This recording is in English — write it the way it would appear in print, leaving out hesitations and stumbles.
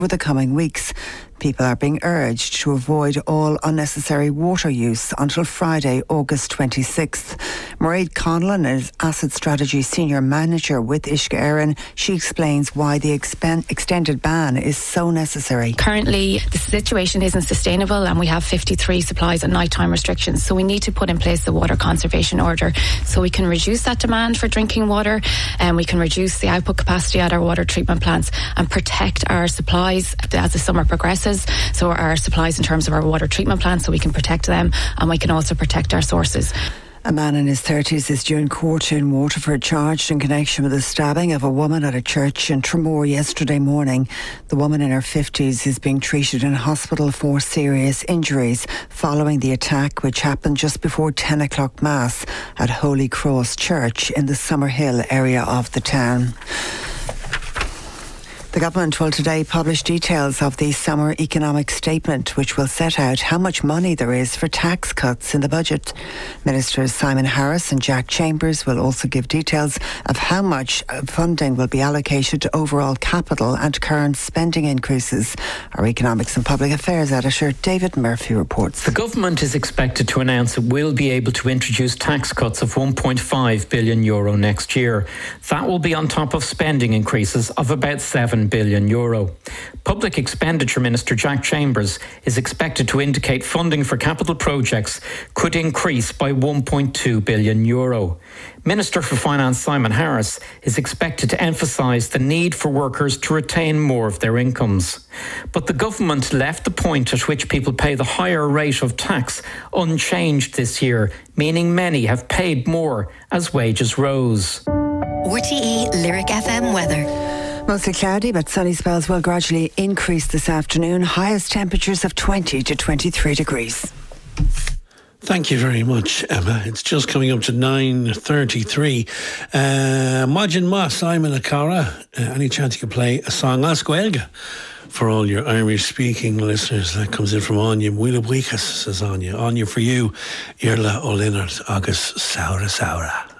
over the coming weeks. People are being urged to avoid all unnecessary water use until Friday, August 26th. Mairead Conlon is Asset Strategy Senior Manager with Uisce Éireann. She explains why the extended ban is so necessary. Currently, the situation isn't sustainable and we have 53 supplies and nighttime restrictions. So we need to put in place the water conservation order so we can reduce that demand for drinking water and we can reduce the output capacity at our water treatment plants and protect our supplies as the summer progresses. So our supplies in terms of our water treatment plants, so we can protect them and we can also protect our sources. A man in his 30s is due in court in Waterford, charged in connection with the stabbing of a woman at a church in Tramore yesterday morning. The woman in her 50s is being treated in hospital for serious injuries following the attack, which happened just before 10 o'clock Mass at Holy Cross Church in the Summerhill area of the town. The government will today publish details of the summer economic statement, which will set out how much money there is for tax cuts in the budget. Ministers Simon Harris and Jack Chambers will also give details of how much funding will be allocated to overall capital and current spending increases. Our Economics and Public Affairs editor David Murphy reports. The government is expected to announce it will be able to introduce tax cuts of €1.5 billion next year. That will be on top of spending increases of about €7 billion. Public Expenditure Minister Jack Chambers is expected to indicate funding for capital projects could increase by €1.2 billion. Minister for Finance Simon Harris is expected to emphasise the need for workers to retain more of their incomes. But the government left the point at which people pay the higher rate of tax unchanged this year, meaning many have paid more as wages rose. RTE Lyric FM weather. Mostly cloudy, but sunny spells will gradually increase this afternoon. Highest temperatures of 20 to 23 degrees. Thank you very much, Emma. It's just coming up to 9:33. Majin Ma, Simon Akara, any chance you could play a song As Gaeilge for all your Irish-speaking listeners? That comes in from Anya. Wheela Weekas, says Anya. Anya for you, Irla O'Linnert, Agus Saura Saura.